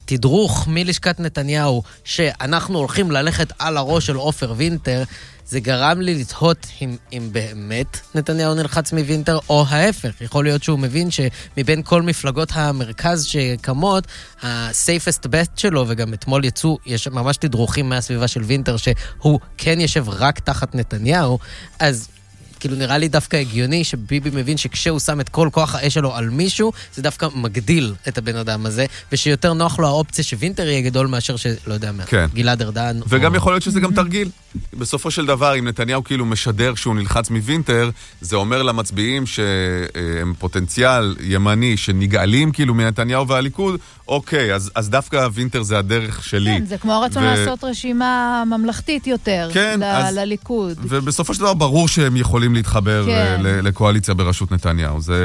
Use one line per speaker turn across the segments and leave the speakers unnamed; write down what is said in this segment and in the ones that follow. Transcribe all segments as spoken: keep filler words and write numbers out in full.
התדרוך מלשכת נתניהו, שאנחנו הולכים ללכת על הראש של עופר וינטר, זה גרם לי לתהות אם, אם באמת נתניהו נלחץ מווינטר, או ההפך. יכול להיות שהוא מבין שמבין כל מפלגות המרכז שקמות, ה-safest bet שלו, וגם אתמול יצאו, יש ממש תדרוכים מהסביבה של וינטר, שהוא כן ישב רק תחת נתניהו, אז כאילו נראה לי דווקא הגיוני שביבי מבין שכשהוא שם את כל כוח האש שלו על מישהו, זה דווקא מגדיל את הבן אדם הזה, ושיותר נוח לו האופציה שווינטר יהיה גדול מאשר שלא יודע מה, כן. גלעד ארדן.
וגם או... יכול להיות שזה גם תרגיל. בסופו של דבר, אם נתניהו כאילו משדר שהוא נלחץ מווינטר, זה אומר למצביעים שהם פוטנציאל ימני שנגאלים כאילו מנתניהו והליכוד, אוקיי, אז, אז דווקא וינטר זה הדרך שלי.
כן, זה כמו הרצון ו... לעשות רשימה ממלכתית יותר
כן,
ל-
אז...
לליכוד.
ובסופו של דבר ברור שהם יכולים להתחבר כן. ל- לקואליציה בראשות נתניהו. זה...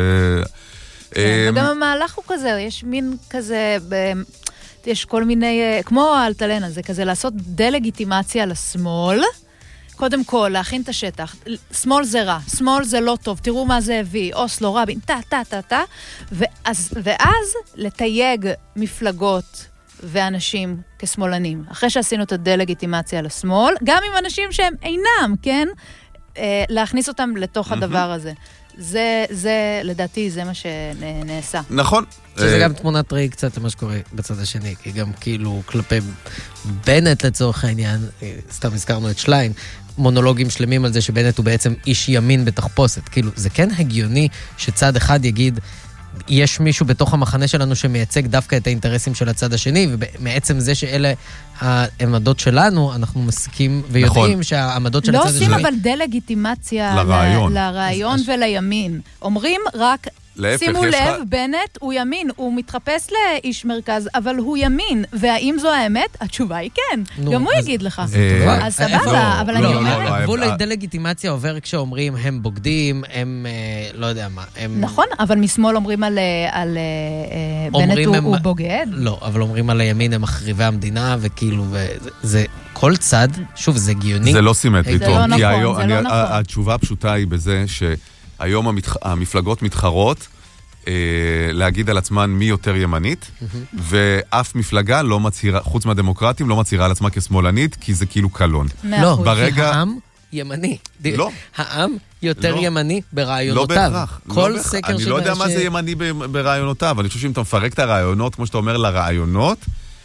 כן, וגם המהלך הוא כזה, יש מין כזה... ב... יש כל מיני, כמו האלטלנה, זה כזה לעשות דלגיטימציה לשמאל, קודם כל, להכין את השטח. שמאל זה רע, שמאל זה לא טוב, תראו מה זה הביא, אוסלו, רבין, טה, טה, טה, טה, ואז, ואז לתייג מפלגות ואנשים כשמאלנים. אחרי שעשינו את הדלגיטימציה לשמאל, גם עם אנשים שהם אינם, כן? להכניס אותם לתוך הדבר הזה. זה, זה, לדעתי, זה מה שנעשה.
נכון.
שזה גם תמונת ראי קצת למה שקורה בצד השני, כי גם כאילו כלפי בנט לצורך העניין, סתם הזכרנו את שליין, מונולוגים שלמים על זה שבנט הוא בעצם איש ימין בתחפושת. כאילו, זה כן הגיוני שצד אחד יגיד, יש מישהו בתוך המחנה שלנו שמייצג דווקא את האינטרסים של הצד השני, ומעצם זה שאלה העמדות שלנו, אנחנו מסכים ויודעים נכון. שהעמדות של
לא
הצד השני...
לא עושים אבל דלגיטימציה
לרעיון,
ל- לרעיון ולימין. אומרים רק...
להפך,
שימו לב,
לך...
בנט הוא ימין, הוא מתחפש לאיש מרכז, אבל הוא ימין, והאם זו האמת? התשובה היא כן. נו, גם הוא אז, יגיד לך. אז,
אה,
אז סבבה, לא, אבל
לא,
אני אומרת...
לא, הגבול לא, לדלגיטימציה עובר כשאומרים הם בוגדים, הם אה, לא יודע מה. הם...
נכון, אבל משמאל אומרים על, על אומרים בנט הוא, הם... הוא בוגד.
לא, אבל אומרים על הימין הם מחריבי המדינה, וכאילו, וזה, זה כל צד, שוב, זה גיוני.
זה לא סימטרי
טוב. זה לא נכון,
היום,
זה
אני,
לא נכון.
התשובה הפשוטה היא בזה ש... היום המתח... המפלגות מתחרות אה, להגיד על עצמן מי יותר ימנית, mm-hmm. ואף מפלגה לא מצהירה, חוץ מהדמוקרטים, לא מצהירה על עצמה כשמאלנית, כי זה כאילו קלון.
לא,
ברגע...
כי העם ימני.
לא.
העם יותר
לא.
ימני ברעיונותיו.
לא בהכרח.
כל
לא
סקר
אני לא יודע ש... מה זה ימני ברעיונותיו, אני חושב שאם אתה מפרק את הרעיונות, כמו שאתה אומר, לרעיונות,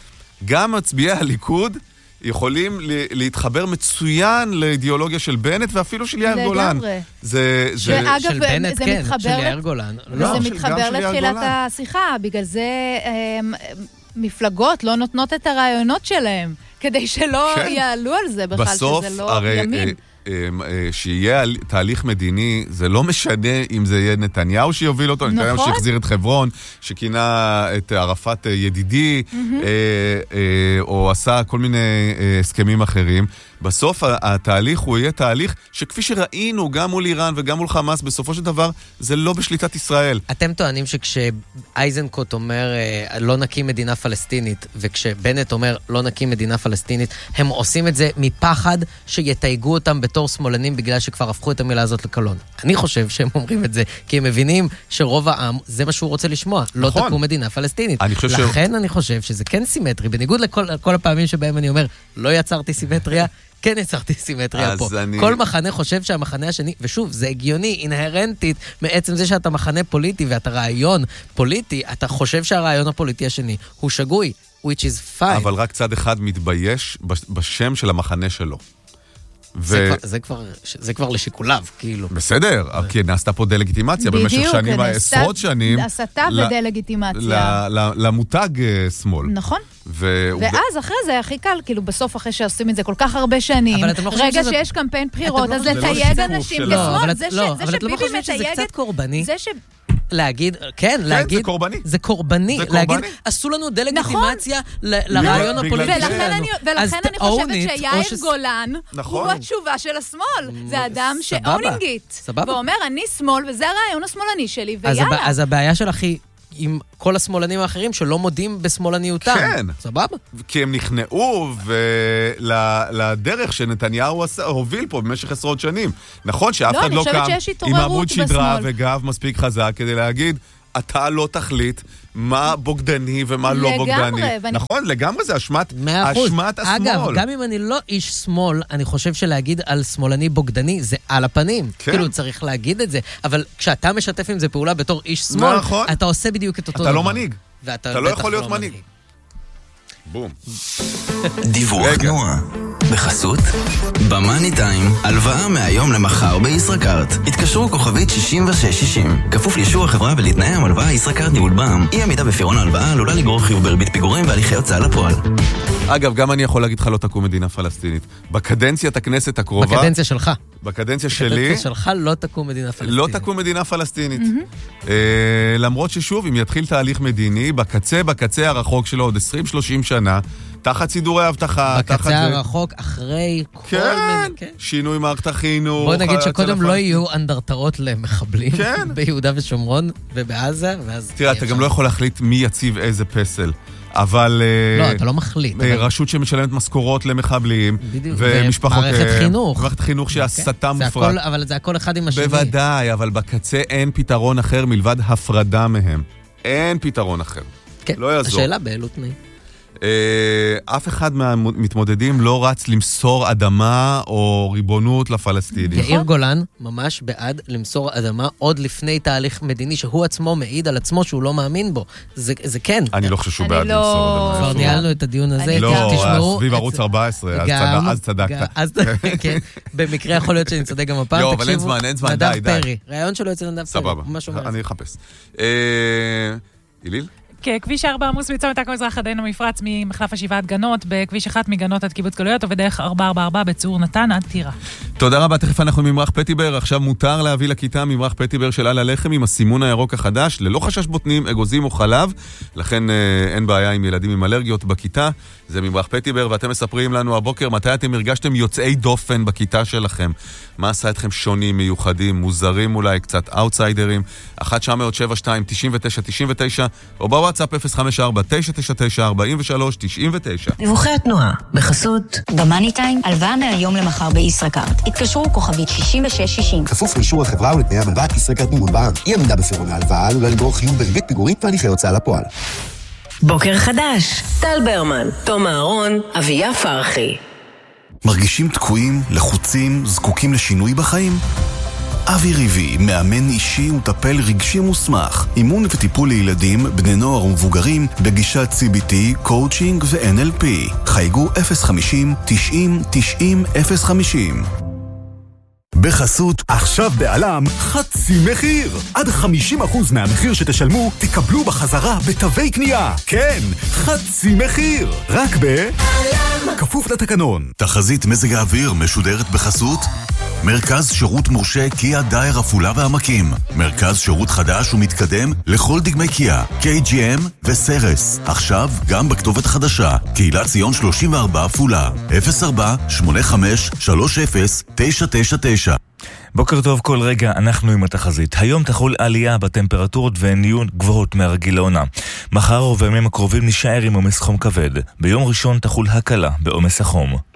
גם מצביעי הליכוד יכולים להתחבר מצוין לאידיאולוגיה של בנט ואפילו של יאיר גולן. זה
שאגב, של בנט כן, של יאיר גולן.
וזה מתחבר לתחילת השיחה, בגלל זה מפלגות לא נותנות את הרעיונות שלהם, כדי שלא יעלו על זה בכלל, שזה לא ימין.
שיהיה תהליך מדיני, זה לא משנה אם זה יהיה נתניהו שיוביל אותו, נתניהו שיחזיר את חברון, שכינה את ערפאת ידידי, או עשה כל מיני הסכמים אחרים. בסוף התהליך הוא יהיה תהליך שכפי שראינו גם מול איראן וגם מול חמאס, בסופו של דבר זה לא בשליטת ישראל.
אתם טוענים שכשאייזנקוט אומר לא נקים מדינה פלסטינית, וכשבנט אומר לא נקים מדינה פלסטינית, הם עושים את זה מפחד שיתייגו אותם בתור שמאלנים בגלל שכבר הפכו את המילה הזאת לקלון. אני חושב שהם אומרים את זה כי הם מבינים שרוב העם זה מה שהוא רוצה לשמוע, לא נכון. תקום מדינה פלסטינית. אני לכן ש... אני חושב שזה כן סימטרי, בניגוד לכל כל הפעמים שבהם אני אומר לא יצרתי סימטריה, כן יצרתי סימטריה פה. אני... כל מחנה חושב שהמחנה השני, ושוב, זה הגיוני, אינהרנטית, מעצם זה שאתה מחנה פוליטי ואתה רעיון פוליטי, אתה חושב שהרעיון הפוליטי השני הוא שגוי, which is fine.
אבל רק צד אחד מתבייש בשם של המחנה שלו.
זה, ו... כבר, זה, כבר, זה כבר לשיקוליו, כאילו.
בסדר, ו... כי נעשתה פה דלגיטימציה בדיוק, במשך שנים, עשרות שנים.
הסתה ודלגיטימציה.
למותג שמאל.
נכון. ו... ואז אחרי זה הכי קל, כאילו בסוף אחרי שעושים את זה כל כך הרבה שנים, לא רגע שזה... שיש קמפיין בחירות, אז לתייג אנשים כשמאל. זה,
לא,
ש... זה שביבי
לא
מתייג...
שזה קצת קורבני.
זה ש...
להגיד, כן, להגיד...
זה קורבני.
זה קורבני. להגיד, עשו לנו דלגיטימציה לרעיון הפוליטי.
ולכן אני חושבת שיאיר גולן הוא התשובה של השמאל. זה אדם ש-owning it. ואומר, אני שמאל, וזה הרעיון השמאלני שלי, ויאללה.
אז הבעיה של אחי... עם כל השמאלנים האחרים שלא מודים בשמאלניותם.
כן.
סבבה?
כי הם נכנעו לדרך שנתניהו הוביל פה במשך עשרות שנים. נכון שאף אחד לא קם עם עמוד שדרה וגב מספיק חזק כדי להגיד, אתה לא תחליט מה בוגדני ומה לא בוגדני. נכון, לגמרי זה אשמת השמאל.
אגב, גם אם אני לא איש שמאל, אני חושב שלהגיד על שמאלני בוגדני זה על הפנים. כאילו צריך להגיד את זה, אבל כשאתה משתף עם זה פעולה בתור איש שמאל, אתה עושה בדיוק את אותו דבר.
אתה לא מנהיג. אתה לא יכול להיות מנהיג. בום.
דיווח תנועה. בחסות במאני טיים, הלוואה מהיום למחר בישראכרט. התקשרו כוכבית שישים ושש שישים. כפוף לאישור החברה ולתנאי המלוואה. ישראכרט ניהול בע"מ. אי עמידה בפירעון ההלוואה עלולה לגרור חיוב בריבית פיגורים והליכי הוצאה לפועל.
אגב, גם אני יכול להגיד לך לא תקום מדינה פלסטינית. בקדנציית הכנסת הקרובה...
בקדנציה שלך.
בקדנציה שלי...
בקדנציה שלך לא תקום מדינה פלסטינית.
לא תקום מדינה פלסטינית. למרות ששוב, אם יתחיל תהליך מדיני, בקצה, בקצה הרחוק שלו עוד עשרים שלושים שנה, תחת סידורי הבטחה,
בקצה הרחוק, אחרי כל
מיני... שינוי מערכת החינוך...
בוא נגיד שקודם לא יהיו אנדרטאות למחבלים ביהודה ושומרון ובעזה, ואז...
תראה, אתה גם לא יכול להחליט מי יציב איזה פסל. אבל...
לא, אתה לא מחליט.
רשות שמשלמת משכורות למחבלים,
ומשפחות... ומערכת חינוך.
מערכת חינוך שהסתה מופרעת.
אבל זה הכל אחד עם השני.
בוודאי, אבל בקצה אין פתרון אחר מלבד הפרדה מהם. אין פתרון אחר.
כן,
לא יעזור.
השאלה באילו תנאים.
אף אחד מהמתמודדים לא רץ למסור אדמה או ריבונות לפלסטינים.
יאיר גולן ממש בעד למסור אדמה עוד לפני תהליך מדיני, שהוא עצמו מעיד על עצמו שהוא לא מאמין בו. זה כן.
אני לא חושב שהוא בעד למסור אדמה.
כבר ניהלנו את הדיון הזה.
לא, סביב ערוץ ארבע עשרה, אז צדקת.
במקרה יכול להיות שאני צודק גם הפעם.
לא, אבל אין זמן, אין זמן, די, די.
נדב פרי, רעיון שלו אצל נדב פרי.
סבבה, אני אחפש. איליל?
כביש ארבע עמוס מצומת עכו מזרח עד עין המפרץ ממחלף השבעה עד גנות, בכביש אחת מגנות עד קיבוץ גלויות, ובדרך ארבע ארבע ארבע בצור נתן עד טירה.
תודה רבה, תכף אנחנו ממרח פטיבר. עכשיו מותר להביא לכיתה ממרח פטיבר של על הלחם עם הסימון הירוק החדש, ללא חשש בוטנים, אגוזים או חלב, לכן אה, אין בעיה עם ילדים עם אלרגיות בכיתה. זה ממרח פטיבר, ואתם מספרים לנו הבוקר מתי אתם הרגשתם יוצאי דופן בכיתה שלכם. מה עשה אתכם שונים, מיוחדים, מוזרים אולי, קצת אאוטסיידרים? אחת תשע אפס שבע שתיים תשעים ותשע תשעים ותשע או בוואטסאפ אפס חמש ארבע תשע תשע תשע ארבע שלוש תשעים ותשע.
דיווחי התנועה בחסות במאני טיים, הלוואה מהיום למחר בישראכרט. התקשרו כוכבית שישים ושש שישים.
כפוף לאישור החברה ולתנאי המלוואת ישראכרט ניהול בע"מ. אי עמידה בפירעון ההלוואה עלולה לגרור חיוב בריבית פיגורים והליכי הוצאה לפועל.
בוקר חדש, טל ברמן, תום אהרון, אביה פרחי.
מרגישים תקועים, לחוצים, זקוקים לשינוי בחיים? אבי ריבי, מאמן אישי וטפל רגשי מוסמך, אימון וטיפול לילדים, בני נוער ומבוגרים, בגישת סי בי טי, קואוצ'ינג ו-אן אל פי. חייגו אפס חמישים תשעים תשעים אפס חמישים.
בחסות, עכשיו בעלם חצי מחיר. עד חמישים אחוז מהמחיר שתשלמו תקבלו בחזרה בתווי קנייה. כן, חצי מחיר. רק בעלם. כפוף לתקנון.
תחזית מזג האוויר משודרת בחסות מרכז שירות מורשה קיה דייר עפולה והעמקים. מרכז שירות חדש ומתקדם לכל דגמי קיה, קיי ג'י אם וסרס. עכשיו גם בכתובת חדשה, קהילת ציון שלושים וארבע עפולה. אפס ארבע שמונה חמש שלוש אפס תשע תשע תשע.
בוקר טוב, כל רגע אנחנו עם התחזית. היום תחול עלייה בטמפרטורות והן יהיו גבוהות מהרגיל לעונה. מחר ובימים הקרובים נשאר עם עומס חום כבד. ביום ראשון תחול הקלה בעומס החום.